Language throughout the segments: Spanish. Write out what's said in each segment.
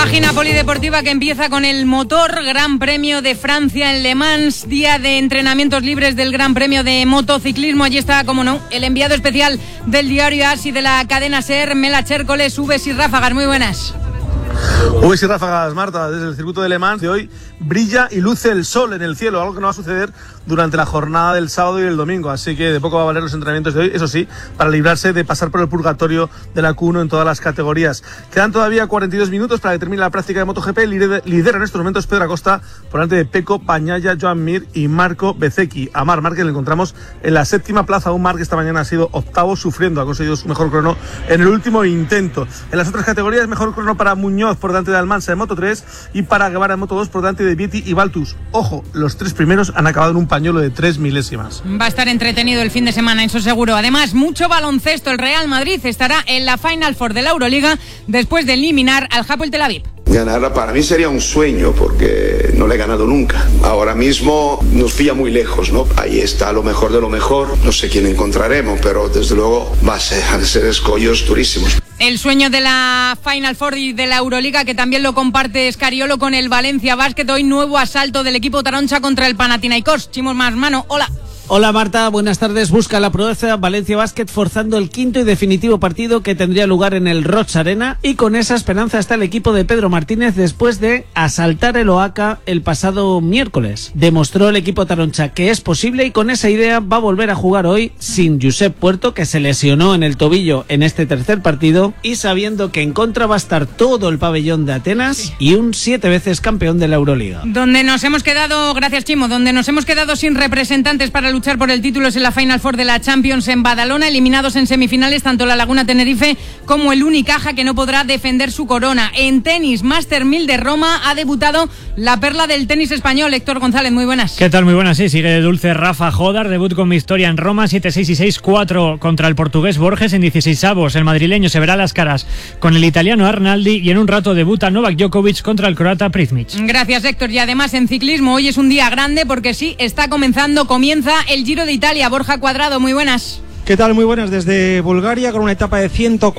Página polideportiva que empieza con el motor Gran Premio de Francia en Le Mans, día de entrenamientos libres del Gran Premio de motociclismo. Allí está, como no, el enviado especial del diario AS y de la cadena SER, Mela Chércoles. Ubes y ráfagas, muy buenas. Ubes y ráfagas, Marta, desde el circuito de Le Mans de hoy brilla y luce el sol en el cielo, algo que no va a suceder durante la jornada del sábado y el domingo, así que de poco va a valer los entrenamientos de hoy, eso sí, para librarse de pasar por el purgatorio de la Q1 en todas las categorías. Quedan todavía 42 minutos para que termine la práctica de MotoGP. Lidera en estos momentos Pedro Acosta por delante de Pecco Bagnaia, Joan Mir y Marco Bezzecchi. A Marc Márquez le encontramos en la séptima plaza, un Marc que esta mañana ha sido octavo sufriendo, ha conseguido su mejor crono en el último intento. En las otras categorías, mejor crono para Muñoz por delante de Almansa en Moto3 y para Guevara en Moto2 por delante de Vietti y Baltus. Ojo, los tres primeros han acabado en un pañuelo de 3 milésimas. Va a estar entretenido el fin de semana, eso seguro. Además, mucho baloncesto. El Real Madrid estará en la Final Four de la Euroliga después de eliminar al Hapoel Tel Aviv. Ganarla para mí sería un sueño porque no la he ganado nunca. Ahora mismo nos pilla muy lejos, ¿no? Ahí está lo mejor de lo mejor. No sé quién encontraremos, pero desde luego va a ser escollos durísimos. El sueño de la Final Four y de la Euroliga, que también lo comparte Scariolo con el Valencia Basket. Hoy nuevo asalto del equipo taroncha contra el Panathinaikos. Chimos más mano, hola. Hola Marta, buenas tardes. Busca la proeza Valencia Basket forzando el quinto y definitivo partido que tendría lugar en el Roig Arena, y con esa esperanza está el equipo de Pedro Martínez después de asaltar el Oaca el pasado miércoles. Demostró el equipo taroncha que es posible y con esa idea va a volver a jugar hoy sin Josep Puerto, que se lesionó en el tobillo en este tercer partido, y sabiendo que en contra va a estar todo el pabellón de Atenas y un 7 veces campeón de la Euroliga. Donde nos hemos quedado, gracias Chimo, donde nos hemos quedado sin representantes para luchar por el título es en la Final Four de la Champions en Badalona, eliminados en semifinales tanto la Laguna Tenerife como el Unicaja, que no podrá defender su corona. En tenis, Master 1000 de Roma, ha debutado la perla del tenis español, Héctor González, muy buenas. ¿Qué tal? Muy buenas, sí, sigue de dulce Rafa Jodar, debut con victoria en Roma, 7-6 y 6-4 contra el portugués Borges en 16avos. El madrileño se verá las caras con el italiano Arnaldi y en un rato debuta Novak Djokovic contra el croata Pricmic. Gracias, Héctor. Y además en ciclismo hoy es un día grande porque sí, comienza el Giro de Italia. Borja Cuadrado, muy buenas. ¿Qué tal? Muy buenas desde Bulgaria, con una etapa de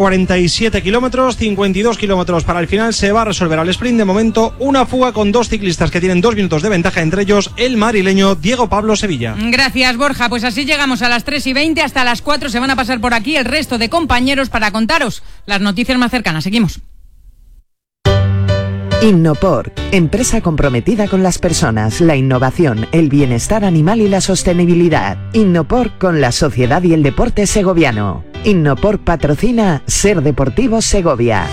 147 kilómetros, 52 kilómetros para el final. Se va a resolver al sprint. De momento, una fuga con dos ciclistas que tienen 2 minutos de ventaja, entre ellos el madrileño Diego Pablo Sevilla. Gracias, Borja. Pues así llegamos a las 3:20, hasta las 4 se van a pasar por aquí el resto de compañeros para contaros las noticias más cercanas. Seguimos. Innopor, empresa comprometida con las personas, la innovación, el bienestar animal y la sostenibilidad. Innopor con la sociedad y el deporte segoviano. Innopor patrocina SER Deportivos Segovia.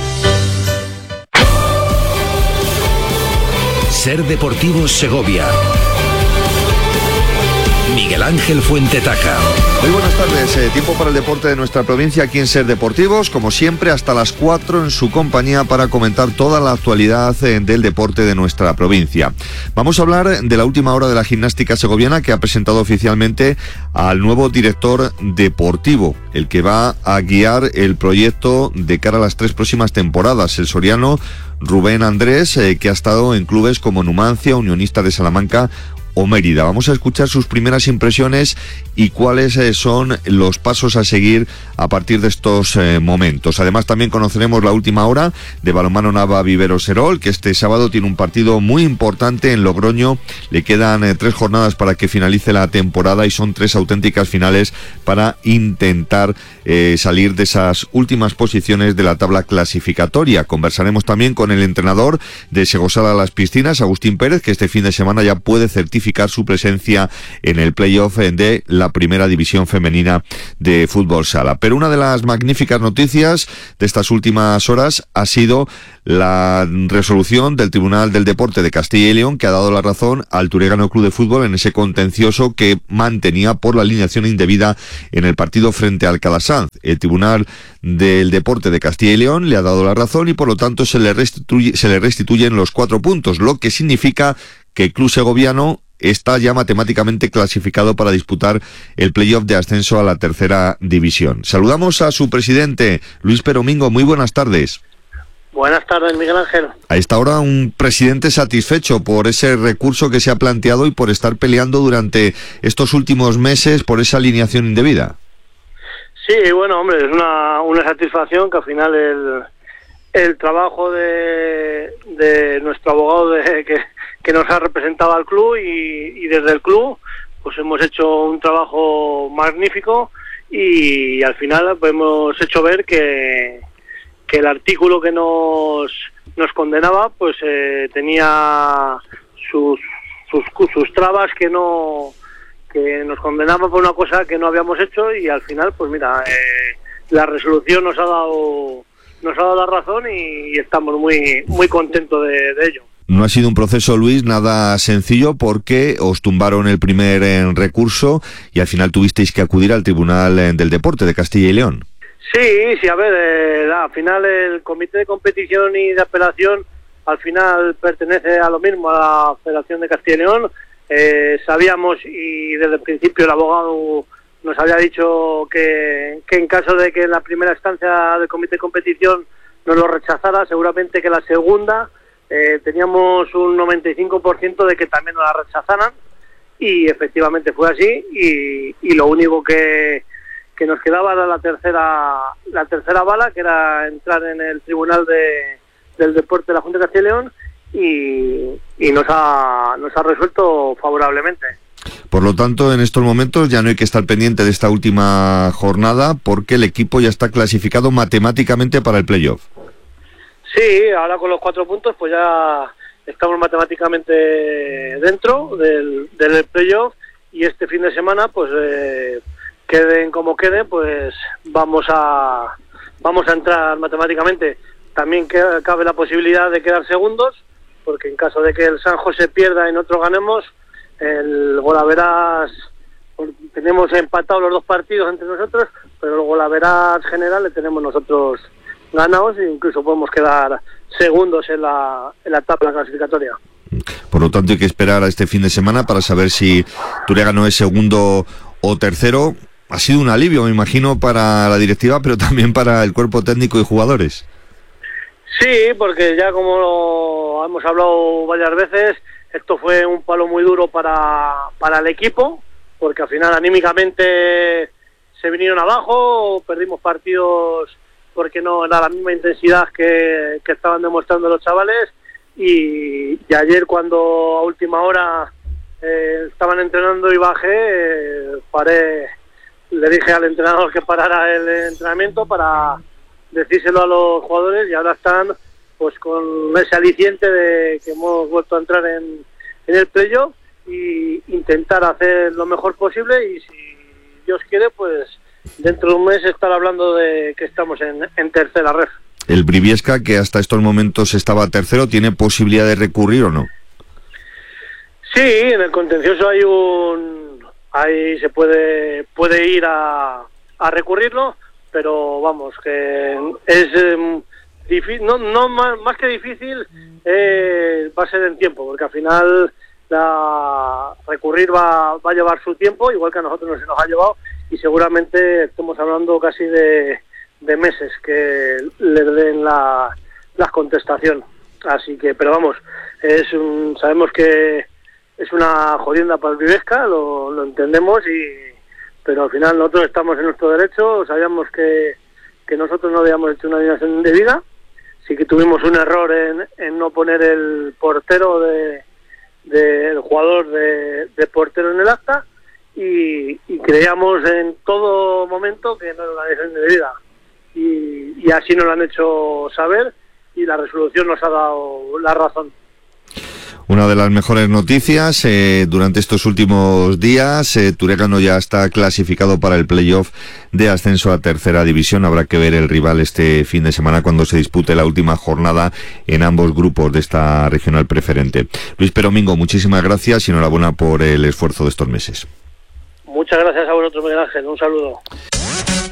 SER Deportivos Segovia. Miguel Ángel Fuentetaca. Muy buenas tardes, tiempo para el deporte de nuestra provincia aquí en SER Deportivos, como siempre hasta las 4 en su compañía para comentar toda la actualidad del deporte de nuestra provincia. Vamos a hablar de la última hora de la gimnástica segoviana, que ha presentado oficialmente al nuevo director deportivo, el que va a guiar el proyecto de cara a las 3 próximas temporadas, el soriano Rubén Andrés, que ha estado en clubes como Numancia, Unionista de Salamanca o Mérida. Vamos a escuchar sus primeras impresiones y cuáles son los pasos a seguir a partir de estos momentos. Además, también conoceremos la última hora de Balonmano Nava Vivero Serol, que este sábado tiene un partido muy importante en Logroño. Le quedan 3 jornadas para que finalice la temporada y son 3 auténticas finales para intentar salir de esas últimas posiciones de la tabla clasificatoria. Conversaremos también con el entrenador de Segosala Las Piscinas, Agustín Pérez, que este fin de semana ya puede certificar su presencia en el playoff de la primera división femenina de fútbol sala. Pero una de las magníficas noticias de estas últimas horas ha sido la resolución del Tribunal del Deporte de Castilla y León, que ha dado la razón al Turegano Club de Fútbol en ese contencioso que mantenía por la alineación indebida en el partido frente al Calasanz. El Tribunal del Deporte de Castilla y León le ha dado la razón y por lo tanto se le restituyen los 4 puntos, lo que significa que el club segoviano está ya matemáticamente clasificado para disputar el playoff de ascenso a la tercera división. Saludamos a su presidente, Luis Peromingo. Muy buenas tardes. Buenas tardes, Miguel Ángel. A esta hora un presidente satisfecho por ese recurso que se ha planteado y por estar peleando durante estos últimos meses por esa alineación indebida. Sí, bueno, hombre, es una satisfacción que al final el trabajo de nuestro abogado que nos ha representado al club y desde el club pues hemos hecho un trabajo magnífico y al final pues, hemos hecho ver que el artículo que nos condenaba pues tenía sus trabas que nos condenaba por una cosa que no habíamos hecho y al final pues mira la resolución nos ha dado la razón y estamos muy contentos de ello. No ha sido un proceso, Luis, nada sencillo porque os tumbaron el primer recurso y al final tuvisteis que acudir al Tribunal del Deporte de Castilla y León. Sí, a ver, al final el Comité de Competición y de Apelación al final pertenece a lo mismo, a la Federación de Castilla y León. Sabíamos y desde el principio el abogado nos había dicho que en caso de que en la primera instancia del Comité de Competición nos lo rechazara, seguramente que la segunda teníamos un 95% de que también nos la rechazaran y efectivamente fue así y lo único que nos quedaba era la tercera bala, que era entrar en el Tribunal del Deporte de la Junta de Castilla y León y nos ha resuelto favorablemente. Por lo tanto, en estos momentos ya no hay que estar pendiente de esta última jornada porque el equipo ya está clasificado matemáticamente para el playoff. Sí, ahora con los 4 puntos pues ya estamos matemáticamente dentro del playoff y este fin de semana pues queden como queden pues vamos a entrar matemáticamente. También cabe la posibilidad de quedar segundos porque en caso de que el San José pierda y nosotros ganemos el golaveras, tenemos empatados los 2 partidos entre nosotros, pero el golaveras general le tenemos nosotros ganados e incluso podemos quedar segundos en la tabla clasificatoria. Por lo tanto hay que esperar a este fin de semana para saber si Turegano es segundo o tercero. Ha sido un alivio, me imagino, para la directiva, pero también para el cuerpo técnico y jugadores. Sí, porque ya como lo hemos hablado varias veces, esto fue un palo muy duro para el equipo, porque al final anímicamente se vinieron abajo, perdimos partidos porque no era la misma intensidad que estaban demostrando los chavales y ayer cuando a última hora estaban entrenando y bajé, le dije al entrenador que parara el entrenamiento para decírselo a los jugadores y ahora están pues con ese aliciente de que hemos vuelto a entrar en el playoff y intentar hacer lo mejor posible y si Dios quiere pues dentro de un mes estar hablando de que estamos en tercera ref. El Briviesca, que hasta estos momentos estaba tercero, ¿tiene posibilidad de recurrir o no? Sí, en el contencioso ahí se puede ir a recurrirlo, pero vamos, que es difícil, no más que difícil, va a ser en tiempo, porque al final recurrir va a llevar su tiempo, igual que a nosotros nos ha llevado, y seguramente estamos hablando casi de meses que le den la contestación. Así que, pero vamos, sabemos que es una jodienda para el Briviesca, lo entendemos, pero al final nosotros estamos en nuestro derecho, sabíamos que nosotros no habíamos hecho una alineación indebida, sí que tuvimos un error en no poner el portero el jugador de portero en el acta, y creíamos en todo momento que no era una decisión indebida y así nos lo han hecho saber y la resolución nos ha dado la razón. Una de las mejores noticias durante estos últimos días, Turegano ya está clasificado para el playoff de ascenso a tercera división. Habrá que ver el rival este fin de semana cuando se dispute la última jornada en ambos grupos de esta regional preferente. Luis Peromingo, muchísimas gracias y enhorabuena por el esfuerzo de estos meses. Muchas gracias a vosotros, Miguel Ángel. Un saludo.